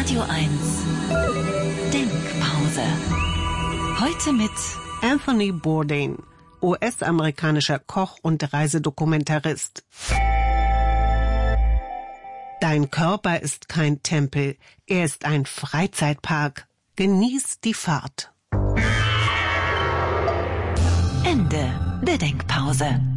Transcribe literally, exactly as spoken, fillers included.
Radio eins Denkpause. Heute mit Anthony Bourdain, U S-amerikanischer Koch und Reisedokumentarist. Dein Körper ist kein Tempel, er ist ein Freizeitpark. Genieß die Fahrt. Ende der Denkpause.